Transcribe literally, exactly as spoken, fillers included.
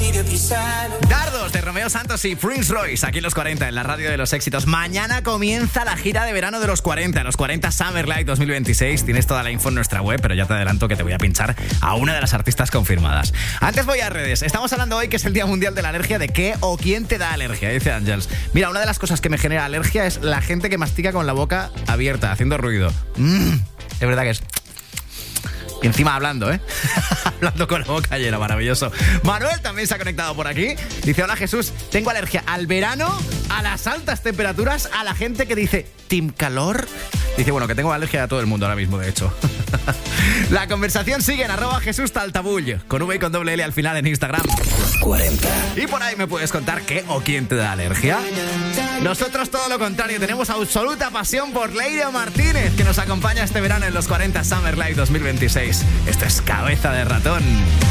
Dardos de Romeo Santos y Prince Royce, aquí en los cuarenta, en la radio de los éxitos. Mañana comienza la gira de verano de los cuarenta, los cuarenta Summer Light dos mil veintiséis. Tienes toda la info en nuestra web, pero ya te adelanto que te voy a pinchar a una de las artistas confirmadas. Antes voy a redes. Estamos hablando hoy que es el Día Mundial de la Alergia. ¿De qué o quién te da alergia? Dice Ángels. Mira, una de las cosas que me genera alergia es la gente que mastica con la boca abierta, haciendo ruido. Mm, es verdad que es... Y encima hablando, ¿eh? Hablando con la boca llena, maravilloso. Manuel también se ha conectado por aquí. Dice, hola Jesús, tengo alergia al verano, a las altas temperaturas, a la gente que dice team calor. Dice, bueno, que tengo alergia a todo el mundo ahora mismo, de hecho. La conversación sigue en arroba Jesús Taltabull, con V y con doble L al final en Instagram. cuarenta. Y por ahí me puedes contar qué o quién te da alergia. Nosotros todo lo contrario, tenemos absoluta pasión por Leire Martínez, que nos acompaña este verano en los cuarenta Summer Light dos mil veintiséis. Esto es Cabeza de Ratón.